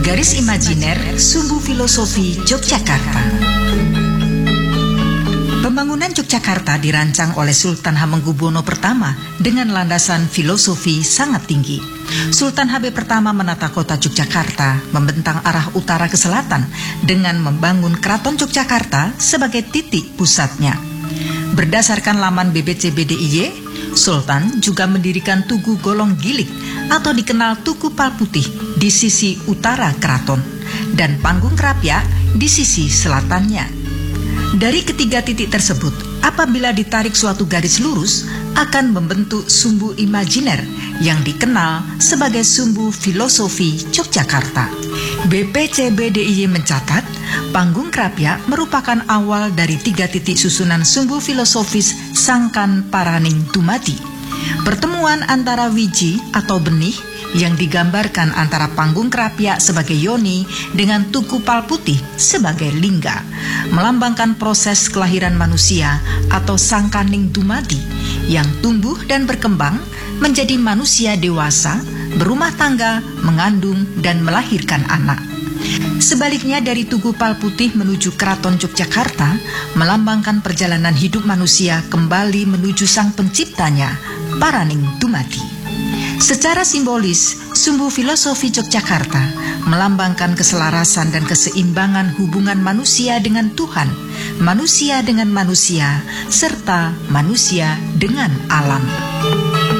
Garis Imajiner Sumbu Filosofi Yogyakarta. Pembangunan Yogyakarta dirancang oleh Sultan Hamengkubuwono I dengan landasan filosofi sangat tinggi. Sultan HB pertama menata kota Yogyakarta membentang arah utara ke selatan dengan membangun Keraton Yogyakarta sebagai titik pusatnya. Berdasarkan laman BBCBDIY, Sultan juga mendirikan Tugu Golong Gilik atau dikenal Tugu Palputih di sisi utara keraton dan Panggung Krapyak di sisi selatannya. Dari ketiga titik tersebut, apabila ditarik suatu garis lurus, akan membentuk sumbu imajiner yang dikenal sebagai sumbu filosofi Yogyakarta. BPCBDIY mencatat, Panggung Krapyak merupakan awal dari tiga titik susunan sumbu filosofis Sangkan Paraning Dumadi. Pertemuan antara wiji atau benih yang digambarkan antara Panggung Krapyak sebagai yoni dengan Tugu Palputih sebagai lingga, melambangkan proses kelahiran manusia atau Sangkaning Dumadi yang tumbuh dan berkembang menjadi manusia dewasa, berumah tangga, mengandung dan melahirkan anak. Sebaliknya dari Tugu Palputih menuju Keraton Yogyakarta melambangkan perjalanan hidup manusia kembali menuju sang penciptanya, Paraning Dumadi. Secara simbolis, sumbu filosofi Yogyakarta melambangkan keselarasan dan keseimbangan hubungan manusia dengan Tuhan, manusia dengan manusia, serta manusia dengan alam.